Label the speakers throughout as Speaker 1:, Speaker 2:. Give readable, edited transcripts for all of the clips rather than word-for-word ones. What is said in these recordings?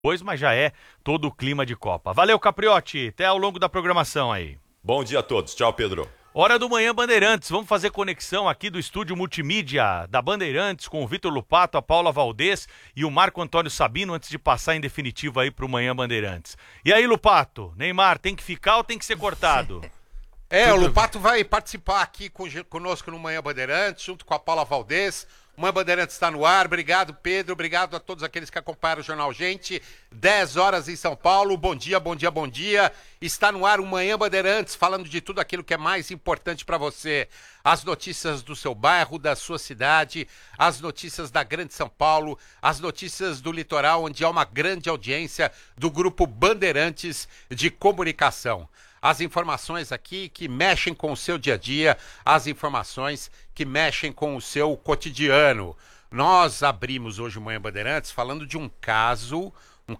Speaker 1: Pois, mas já é todo o clima de Copa. Valeu, Capriotti. Até ao longo da programação aí.
Speaker 2: Bom dia a todos. Tchau, Pedro.
Speaker 1: Hora do Manhã Bandeirantes. Vamos fazer conexão aqui do estúdio multimídia da Bandeirantes com o Vitor Lupato, a Paula Valdez e o Marco Antônio Sabino antes de passar em definitivo aí pro Manhã Bandeirantes. E aí, Lupato? Neymar, tem que ficar ou tem que ser cortado?
Speaker 3: O Lupato vai participar aqui conosco no Manhã Bandeirantes, junto com a Paula Valdez. O Manhã Bandeirantes está no ar. Obrigado, Pedro. Obrigado a todos aqueles que acompanharam o Jornal Gente. 10 horas em São Paulo. Bom dia, bom dia, bom dia. Está no ar o Manhã Bandeirantes, falando de tudo aquilo que é mais importante para você. As notícias do seu bairro, da sua cidade, as notícias da Grande São Paulo, as notícias do litoral, onde há uma grande audiência do Grupo Bandeirantes de Comunicação. As informações aqui que mexem com o seu dia a dia, as informações que mexem com o seu cotidiano. Nós abrimos hoje o Manhã Bandeirantes falando de um caso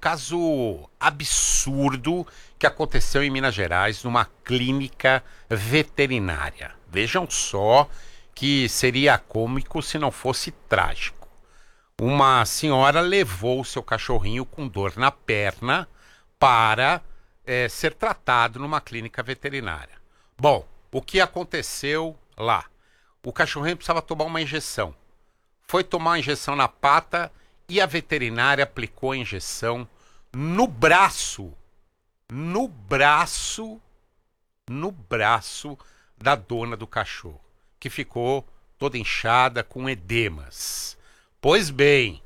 Speaker 3: absurdo que aconteceu em Minas Gerais, numa clínica veterinária. Vejam só que seria cômico se não fosse trágico. Uma senhora levou o seu cachorrinho com dor na perna para ser tratado numa clínica veterinária. Bom, o que aconteceu lá? O cachorrinho precisava tomar uma injeção. Foi tomar uma injeção na pata e a veterinária aplicou a injeção no braço da dona do cachorro, que ficou toda inchada com edemas. Pois bem,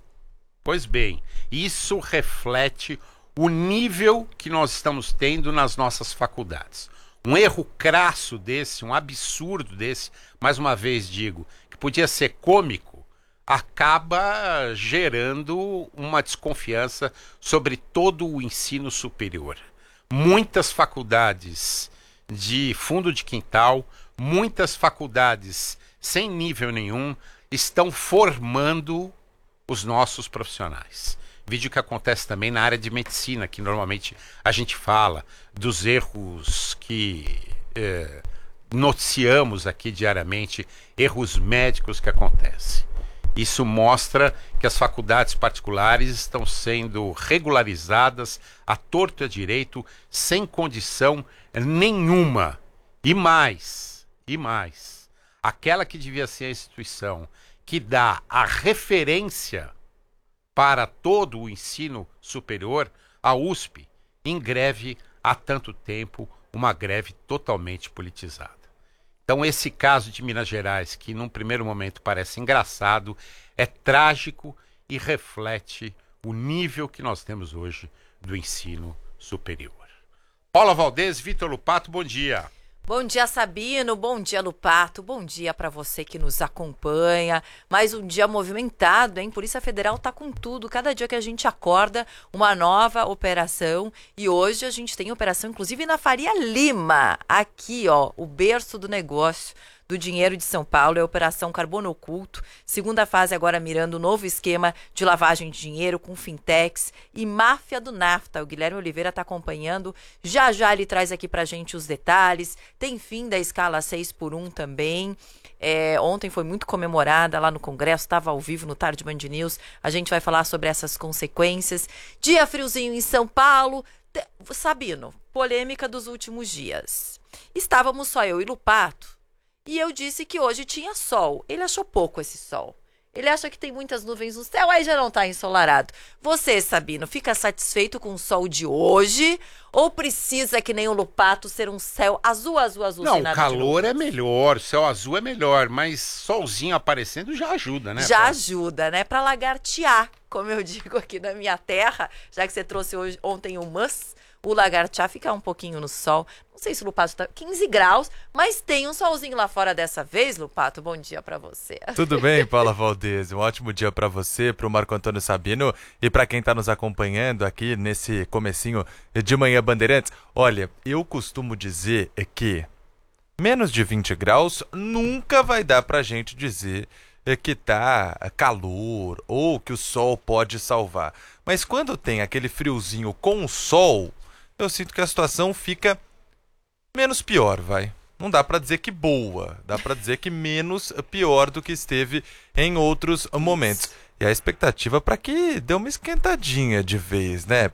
Speaker 3: isso reflete o nível que nós estamos tendo nas nossas faculdades. Um erro crasso desse, um absurdo desse, mais uma vez digo, que podia ser cômico, acaba gerando uma desconfiança sobre todo o ensino superior. Muitas faculdades de fundo de quintal, muitas faculdades sem nível nenhum, estão formando os nossos profissionais. Vídeo que acontece também na área de medicina, que normalmente a gente fala dos erros que noticiamos aqui diariamente, erros médicos que acontecem. Isso mostra que as faculdades particulares estão sendo regularizadas à torto e à direito, sem condição nenhuma. E mais, aquela que devia ser a instituição que dá a referência para todo o ensino superior, a USP, em greve há tanto tempo, uma greve totalmente politizada. Então esse caso de Minas Gerais, que num primeiro momento parece engraçado, é trágico e reflete o nível que nós temos hoje do ensino superior. Paula Valdez, Vitor Lupato, bom dia.
Speaker 4: Bom dia, Sabino. Bom dia, Lupato. Bom dia para você que nos acompanha. Mais um dia movimentado, hein? Polícia Federal tá com tudo. Cada dia que a gente acorda, uma nova operação. E hoje a gente tem operação, inclusive, na Faria Lima. Aqui, ó, o berço do negócio do dinheiro de São Paulo, é a Operação Carbono Oculto, segunda fase agora mirando o novo esquema de lavagem de dinheiro com fintechs e máfia do nafta. O Guilherme Oliveira está acompanhando, já ele traz aqui pra gente os detalhes, tem fim da escala 6x1 também. Ontem foi muito comemorada lá no Congresso, estava ao vivo no Tarde Band News, a gente vai falar sobre essas consequências. Dia friozinho em São Paulo. Sabino, polêmica dos últimos dias. Estávamos só eu e Lupato, e eu disse que hoje tinha sol. Ele achou pouco esse sol. Ele acha que tem muitas nuvens no céu, aí já não está ensolarado. Você, Sabino, fica satisfeito com o sol de hoje? Ou precisa, que nem o Lupato, ser um céu azul?
Speaker 3: Não, o calor é melhor, céu azul é melhor, mas solzinho aparecendo já ajuda, né?
Speaker 4: Já ajuda, né? Para lagartear, como eu digo aqui na minha terra, já que você trouxe ontem o o lagartear, ficar um pouquinho no sol. Não sei se o Lupato tá 15 graus, mas tem um solzinho lá fora dessa vez, Lupato. Bom dia pra você.
Speaker 5: Tudo bem, Paula Valdez? Um ótimo dia pra você, pro Marco Antônio Sabino e pra quem tá nos acompanhando aqui nesse comecinho de Manhã Bandeirantes. Olha, eu costumo dizer que menos de 20 graus nunca vai dar pra gente dizer que tá calor ou que o sol pode salvar. Mas quando tem aquele friozinho com sol, eu sinto que a situação fica menos pior, vai. Não dá pra dizer que boa, dá pra dizer que menos pior do que esteve em outros momentos. E a expectativa para que dê uma esquentadinha de vez, né?